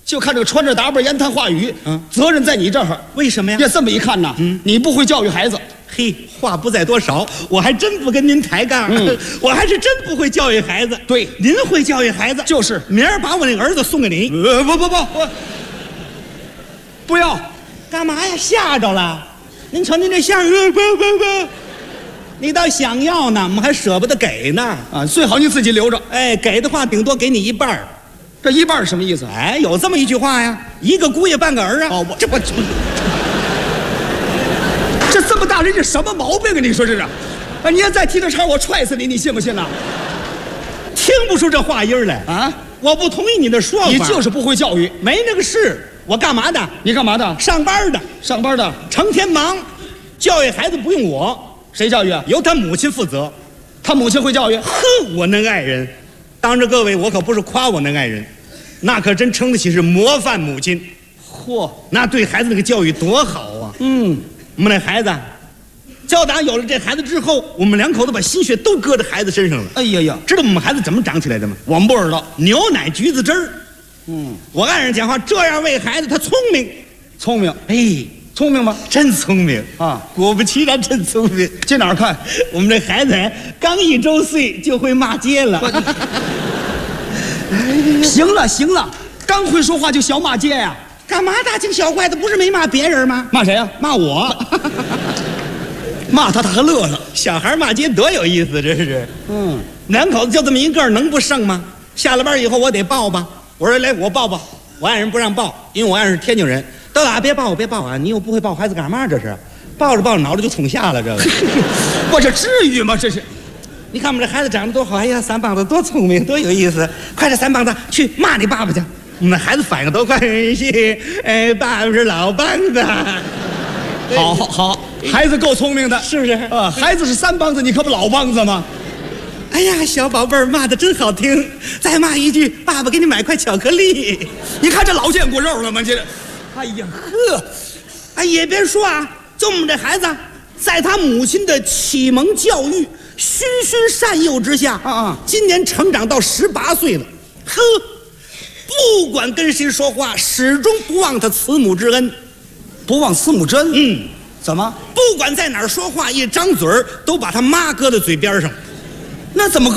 就看这个穿着打扮、言谈话语，责任在你这儿。 为什么呀？ 要这么一看呐，你不会教育孩子。 嘿，话不在多少，我还真不跟您抬杠，我还是真不会教育孩子。 对， 您会教育孩子， 就是明儿把我那个儿子送给您。 不要， 干嘛呀？吓着了？您瞅您这相，不，你倒想要呢，我们还舍不得给呢。 啊，最好你自己留着。 哎，给的话顶多给你一半。 这一半是什么意思？ 哎，有这么一句话呀，一个姑爷半个儿啊。 哦，这这么大人，这什么毛病啊？你说这是？啊，你要再提这茬，我踹死你，你信不信呐？ 听不出这话音来啊！ 我不同意你的说法。 你就是不会教育， 没那个事。我干嘛的？ 你干嘛的？ 上班的。 上班的， 成天忙，教育孩子不用我， 谁教育啊？ 由他母亲负责。 他母亲会教育。 哼，我能爱人，当着各位，我可不是夸我能爱人，那可真称得起是模范母亲。 嚯， 那对孩子那个教育多好啊！我们那孩子，就打有了这孩子之后，我们两口子把心血都搁在孩子身上了。 哎呀呀， 知道我们孩子怎么长起来的吗？ 我们不知道。 牛奶橘子汁儿。我爱人讲话这样喂孩子，他聪明， 聪明。 哎， 聪明吗？ 真聪明啊！ 果不其然，真聪明。 这哪儿看？ 我们这孩子刚1周岁就会骂街了。 行了行了，刚会说话就小骂街呀？ 干嘛大惊小怪的？不是没骂别人吗？ 骂谁呀？ 骂我。 骂他还乐了。 小孩骂街多有意思，这是。两口子就这么一个，能不剩吗？下了班以后我得抱吧。我说来，我抱抱。我爱人不让抱，因为我爱人是天津人。到哪别抱我，别抱啊！你又不会抱孩子干嘛？这是，抱着抱着脑袋就冲下了。这个， 我这至于吗？这是。 你看我们这孩子长得多好，哎呀，三棒子多聪明，多有意思！快点，三棒子去骂你爸爸去。我们孩子反应多快，哎，爸爸是老棒子。 好，孩子够聪明的， 是不是？ 孩子是3棒子，你可不老棒子吗？ 哎呀，小宝贝儿骂的真好听，再骂一句，爸爸给你买块巧克力。 你看这老见过肉了吗？这，哎呀呵， 哎也别说啊，就我们这孩子，在他母亲的启蒙教育、循循善诱之下，今年成长到18岁了。呵，不管跟谁说话，始终不忘他慈母之恩， 不忘慈母之恩。怎么？ 不管在哪儿说话，一张嘴儿都把他妈搁在嘴边上。 那怎么